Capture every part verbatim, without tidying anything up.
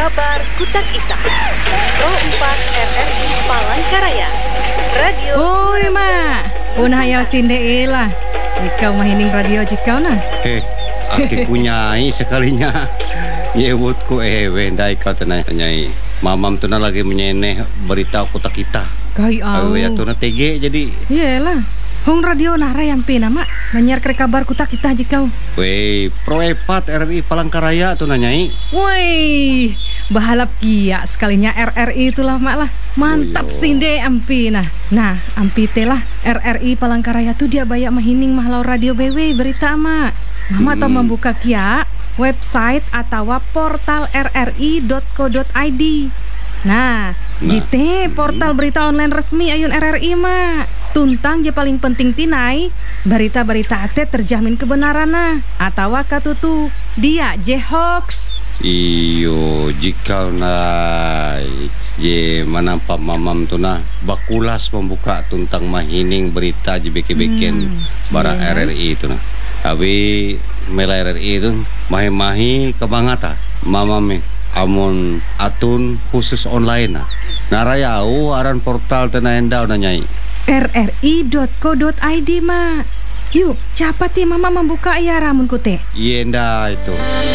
Kabar Kutak Ita Pro empat R R I Palangkaraya Radio. Oi mak, pun hayal sinde lah. Ikau mahining radio jikau nah. Eh, aki punyai sekalinya. Nyebutku eh wendai kau tenai nyai. Mamam tu na lagi menyeneh berita Kutak Ita. Kai au. Ya tu na T G jadi. Iyalah. Hong radio nara yang pina mak menyiar ke kabar Kutak Ita jikau. Wei, Pro empat R R I Palangkaraya tu na nyai. Woi, bahalap kia sekalinya R R I itulah mak lah. Mantap Oh, sinde ampi nah. Nah, ampi telah R R I Palangkaraya tu dia banyak mahining mahlau radio B W berita mak. Mama hmm. tau membuka kia website atau portal r r i dot co dot i d. Nah, nah. jite portal berita online resmi ayun R R I mak. Tuntang je paling penting tinai berita-berita ate terjamin kebenaran nah atau katutu dia je hoax. Iyo jika na je manampak mamam tu na bakulas membuka tuntang mahining berita je beke-beken hmm, bara yeah. R R I tu na. Abi mela R R I tu mahi-mahi kebangata mamam amun atun khusus online na. Narayau aran portal tena endau na nyai. r r i dot co dot i d mak. Yuk, cepat ya mama membuka ya ramun kute. Yenda itu.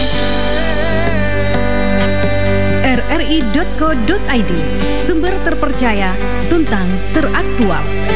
r r i dot co dot i d, sumber terpercaya, tuntang teraktual.